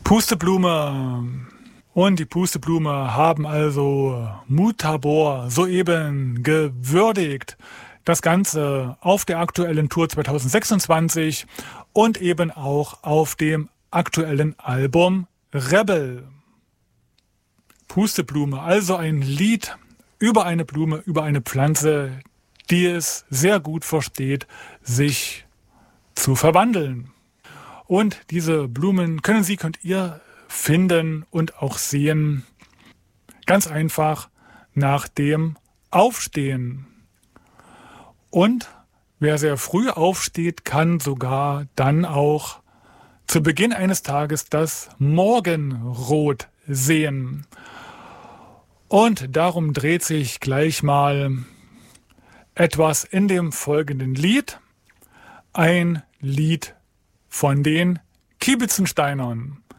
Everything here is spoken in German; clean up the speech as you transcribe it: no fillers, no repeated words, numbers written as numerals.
Pusteblume. Und die Pusteblume haben also Mutabor soeben gewürdigt. Das Ganze auf der aktuellen Tour 2026 und eben auch auf dem aktuellen Album Rebel. Pusteblume, also ein Lied über eine Blume, über eine Pflanze, die es sehr gut versteht, sich zu verwandeln. Und diese Blumen könnt ihr finden und auch sehen, ganz einfach nach dem Aufstehen. Und wer sehr früh aufsteht, kann sogar dann auch zu Beginn eines Tages das Morgenrot sehen. Und darum dreht sich gleich mal etwas in dem folgenden Lied. Ein Lied von den Kiebitzenteinern.